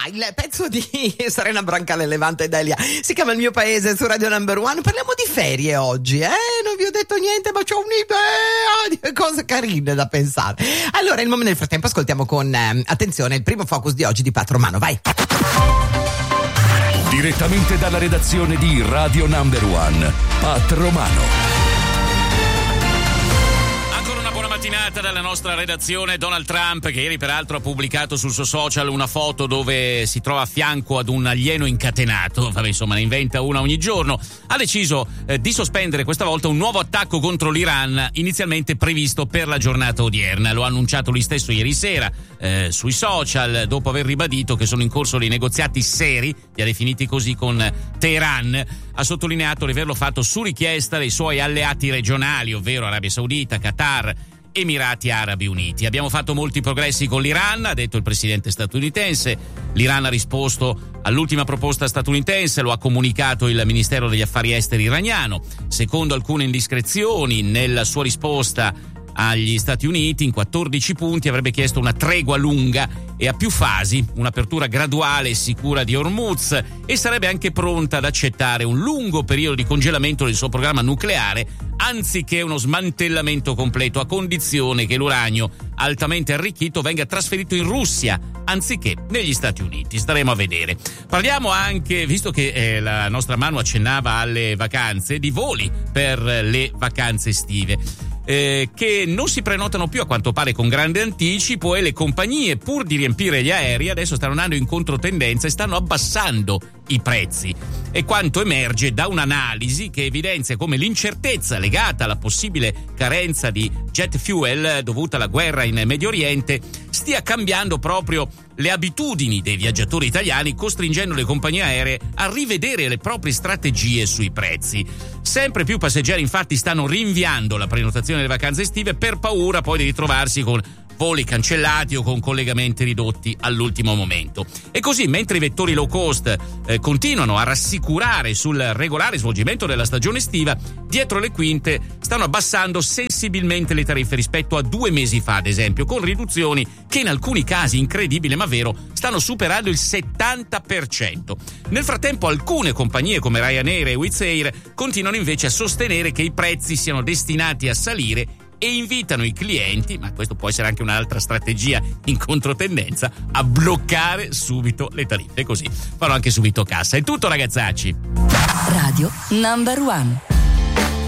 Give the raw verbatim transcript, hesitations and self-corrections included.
il pezzo di Serena Brancale, Levante e Delia si chiama Il mio paese su Radio Number One. Parliamo di ferie oggi, eh? Non vi ho detto niente, ma c'ho un'idea di cose carine da pensare. Allora, il momento, nel frattempo ascoltiamo con eh, attenzione il primo focus di oggi di Pat Romano, vai! Direttamente dalla redazione di Radio Number One, Pat Romano. Mattinata dalla nostra redazione. Donald Trump, che ieri peraltro ha pubblicato sul suo social una foto dove si trova a fianco ad un alieno incatenato, vabbè, insomma ne inventa una ogni giorno, ha deciso eh, di sospendere questa volta un nuovo attacco contro l'Iran inizialmente previsto per la giornata odierna. Lo ha annunciato lui stesso ieri sera eh, sui social, dopo aver ribadito che sono in corso dei negoziati seri, li ha definiti così, con Teheran. Ha sottolineato di averlo fatto su richiesta dei suoi alleati regionali, ovvero Arabia Saudita, Qatar, Emirati Arabi Uniti. Abbiamo fatto molti progressi con l'Iran, ha detto il presidente statunitense. L'Iran ha risposto all'ultima proposta statunitense, lo ha comunicato il Ministero degli Affari Esteri iraniano. Secondo alcune indiscrezioni, nella sua risposta agli Stati Uniti, in quattordici punti, avrebbe chiesto una tregua lunga e a più fasi, un'apertura graduale e sicura di Hormuz, e sarebbe anche pronta ad accettare un lungo periodo di congelamento del suo programma nucleare anziché uno smantellamento completo, a condizione che l'uranio altamente arricchito venga trasferito in Russia anziché negli Stati Uniti. Staremo a vedere. Parliamo anche, visto che eh, la nostra Manu accennava alle vacanze, di voli per le vacanze estive. Eh, che non si prenotano più a quanto pare con grande anticipo, e le compagnie, pur di riempire gli aerei, adesso stanno andando in controtendenza e stanno abbassando i prezzi. E quanto emerge da un'analisi che evidenzia come l'incertezza legata alla possibile carenza di jet fuel dovuta alla guerra in Medio Oriente stia cambiando proprio le abitudini dei viaggiatori italiani, costringendo le compagnie aeree a rivedere le proprie strategie sui prezzi. Sempre più passeggeri infatti stanno rinviando la prenotazione delle vacanze estive per paura poi di ritrovarsi con voli cancellati o con collegamenti ridotti all'ultimo momento. E così, mentre i vettori low cost eh, continuano a rassicurare sul regolare svolgimento della stagione estiva, dietro le quinte stanno abbassando sensibilmente le tariffe rispetto a due mesi fa, ad esempio, con riduzioni che in alcuni casi, incredibile ma vero, stanno superando il settanta per cento. Nel frattempo alcune compagnie come Ryanair e Wizz Air continuano invece a sostenere che i prezzi siano destinati a salire e invitano i clienti, ma questo può essere anche un'altra strategia in controtendenza, a bloccare subito le tariffe, così fanno anche subito cassa. È tutto, ragazzacci. Radio Number One.